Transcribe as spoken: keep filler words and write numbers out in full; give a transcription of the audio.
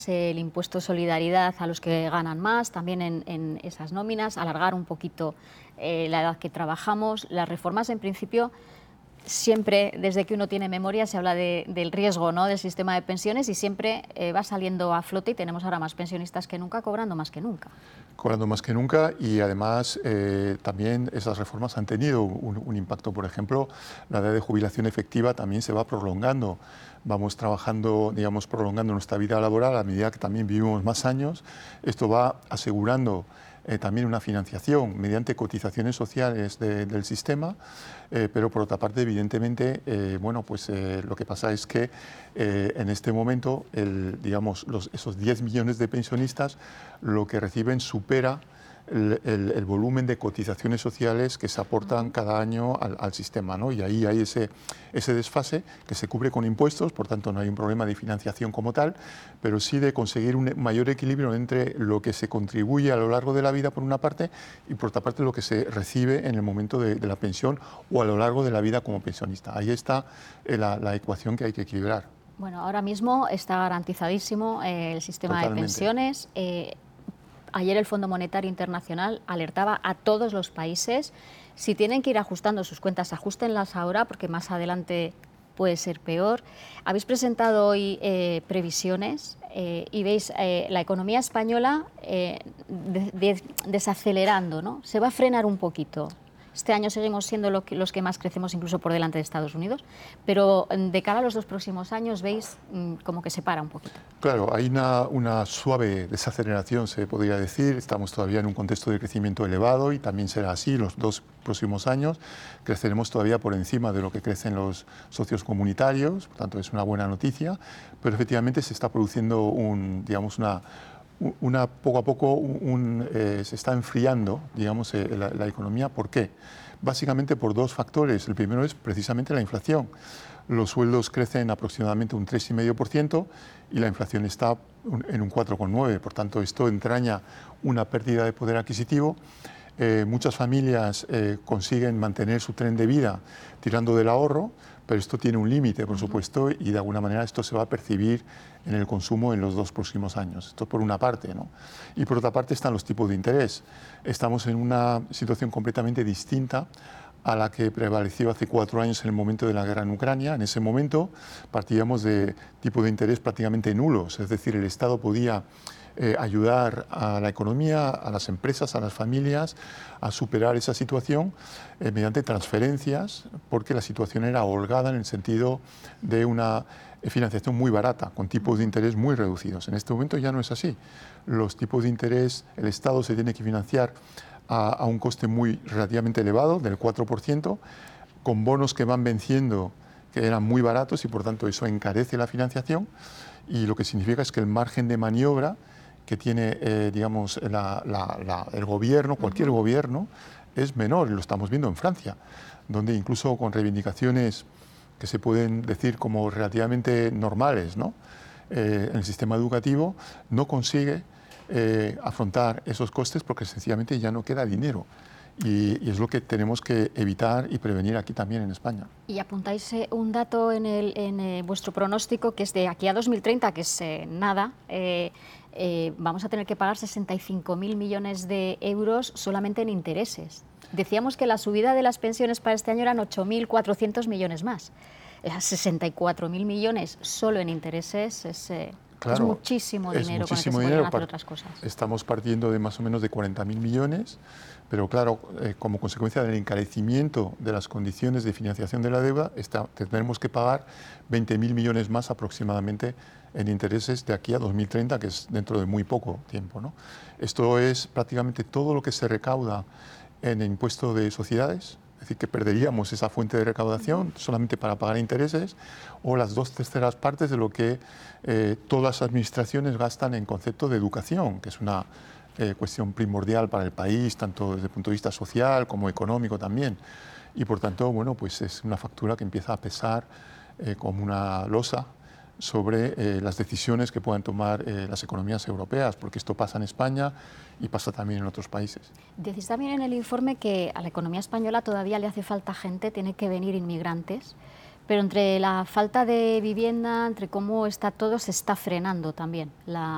el impuesto de solidaridad a los que ganan más, también en, en esas nóminas, alargar un poquito eh, la edad que trabajamos. Las reformas, en principio, siempre, desde que uno tiene memoria, se habla de, del riesgo, ¿no?, del sistema de pensiones, y siempre eh, va saliendo a flote, y tenemos ahora más pensionistas que nunca, cobrando más que nunca. Cobrando más que nunca, y además eh, también esas reformas han tenido un, un impacto. Por ejemplo, la edad de jubilación efectiva también se va prolongando. Vamos trabajando, digamos, prolongando nuestra vida laboral a medida que también vivimos más años. Esto va asegurando eh, también una financiación mediante cotizaciones sociales de, del sistema, eh, pero por otra parte, evidentemente, eh, bueno, pues eh, lo que pasa es que eh, en este momento, el, digamos, los, esos diez millones de pensionistas, lo que reciben supera El, el, el volumen de cotizaciones sociales que se aportan cada año al, al sistema, ¿no? Y ahí hay ese, ese desfase que se cubre con impuestos, por tanto no hay un problema de financiación como tal, pero sí de conseguir un mayor equilibrio entre lo que se contribuye a lo largo de la vida por una parte y por otra parte lo que se recibe en el momento de, de la pensión o a lo largo de la vida como pensionista. Ahí está eh, la, la ecuación que hay que equilibrar. Bueno, ahora mismo está garantizadísimo eh, el sistema Totalmente. de pensiones. Eh, Ayer el Fondo Monetario Internacional alertaba a todos los países: si tienen que ir ajustando sus cuentas, ajústenlas ahora, porque más adelante puede ser peor. Habéis presentado hoy eh, previsiones eh, y veis eh, la economía española eh, de, de, desacelerando, ¿no? Se va a frenar un poquito. Este año seguimos siendo lo que, los que más crecemos, incluso por delante de Estados Unidos, pero de cara a los dos próximos años veis mmm, como que se para un poquito. Claro, hay una, una suave desaceleración, se podría decir. Estamos todavía en un contexto de crecimiento elevado y también será así los dos próximos años. Creceremos todavía por encima de lo que crecen los socios comunitarios, por tanto es una buena noticia, pero efectivamente se está produciendo un, digamos, una... Una, poco a poco un, eh, se está enfriando, digamos, eh, la, la economía. ¿Por qué? Básicamente por dos factores. El primero es precisamente la inflación. Los sueldos crecen aproximadamente un tres coma cinco por ciento y la inflación está en un cuatro coma nueve por ciento. Por tanto, esto entraña una pérdida de poder adquisitivo. Eh, muchas familias eh, consiguen mantener su tren de vida tirando del ahorro, pero esto tiene un límite, por supuesto, y de alguna manera esto se va a percibir en el consumo en los dos próximos años. Esto por una parte, ¿no? Y por otra parte están los tipos de interés. Estamos en una situación completamente distinta a la que prevaleció hace cuatro años en el momento de la guerra en Ucrania. En ese momento partíamos de tipos de interés prácticamente nulos, es decir, el Estado podía Eh, ayudar a la economía, a las empresas, a las familias a superar esa situación eh, mediante transferencias, porque la situación era holgada en el sentido de una financiación muy barata, con tipos de interés muy reducidos. En este momento ya no es así. Los tipos de interés, el Estado se tiene que financiar a, a un coste muy relativamente elevado, del cuatro por ciento, con bonos que van venciendo que eran muy baratos y por tanto eso encarece la financiación, y lo que significa es que el margen de maniobra que tiene, eh, digamos, la, la, la, el gobierno, cualquier uh-huh. gobierno, es menor. Lo estamos viendo en Francia, donde incluso con reivindicaciones que se pueden decir como relativamente normales, ¿no? Eh, en el sistema educativo no consigue eh, afrontar esos costes porque sencillamente ya no queda dinero. Y, y es lo que tenemos que evitar y prevenir aquí también en España. Y apuntáis eh, un dato en, el, en eh, vuestro pronóstico, que es de aquí a dos mil treinta, que es eh, nada, eh, eh, vamos a tener que pagar sesenta y cinco mil millones de euros solamente en intereses. Decíamos que la subida de las pensiones para este año eran ocho mil cuatrocientos millones más. sesenta y cuatro mil millones solo en intereses es... Eh, Claro, es muchísimo es dinero muchísimo con el que se dinero. podrían hacer otras cosas. Estamos partiendo de más o menos de cuarenta mil millones, pero claro, eh, como consecuencia del encarecimiento de las condiciones de financiación de la deuda, está, tendremos que pagar veinte mil millones más aproximadamente en intereses de aquí a dos mil treinta, que es dentro de muy poco tiempo, ¿no? Esto es prácticamente todo lo que se recauda en el impuesto de sociedades. Es decir, que perderíamos esa fuente de recaudación solamente para pagar intereses, o las dos terceras partes de lo que eh, todas las administraciones gastan en concepto de educación, que es una eh, cuestión primordial para el país, tanto desde el punto de vista social como económico también. Y por tanto, bueno, pues es una factura que empieza a pesar eh, como una losa sobre eh, las decisiones que puedan tomar eh, las economías europeas, porque esto pasa en España y pasa también en otros países. Decís también en el informe que a la economía española todavía le hace falta gente, tiene que venir inmigrantes, pero entre la falta de vivienda, entre cómo está todo, se está frenando también la